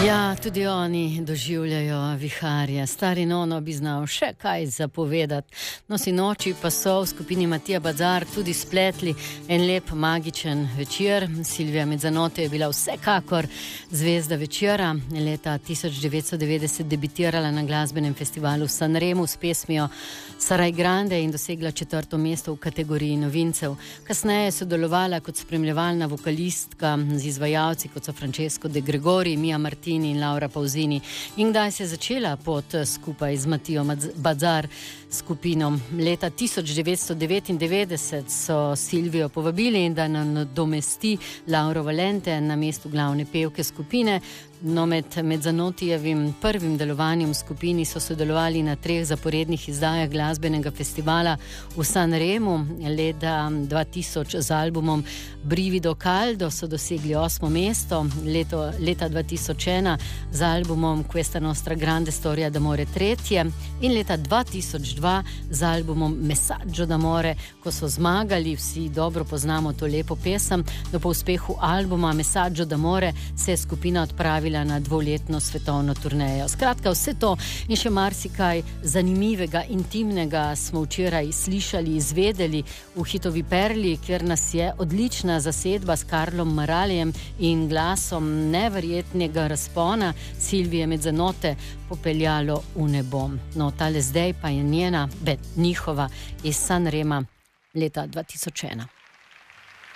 Ja, tudi oni doživljajo viharje. Stari Nono bi znal še kaj zapovedati. No, sinoči pa so v skupini Matija Bazar tudi spletli en lep magičen večer. Silvija Mezzanotte je bila vsekakor zvezda večera. Leta 1990 debitirala na glasbenem festivalu v Sanremu s pesmijo Saraj Grande in dosegla 4. mesto v kategoriji novincev. Kasneje je sodelovala kot spremljevalna vokalistka z izvajalci, kot so Francesco De Gregori, Mia Martini in Laura Pausini. In kdaj se je začela pot skupaj z Matijo Bazar skupino? Leta 1999 so Silvijo povabili, da nadomesti Lauro Valente na mestu glavne pevke skupine. No, med Mezzanottijevim prvim delovanjem v skupini so sodelovali na 3 zaporednih izdajah glasbenega festivala v Sanremu. Leta 2000 z albumom Brivido Caldo so dosegli 8. mesto, leta 2001 z albumom Questa Nostra Grande Storia d'Amore 3. in leta 2002 z albumom Messaggio d'Amore, ko so zmagali. Vsi dobro poznamo to lepo pesem. No, po uspehu albuma Messaggio d'Amore se je skupina odpravila na 2-letno svetovno turnejo. Skratka, vse to in še marsikaj zanimivega, intimnega smo včeraj slišali, izvedeli v Hitovi perli, kjer nas je odlična zasedba s Carlom Maralijem in glasom neverjetnega razpona Silvije Mezzanotte popeljalo v nebo. No, tale zdaj pa je njihova iz Sanrema leta 2001.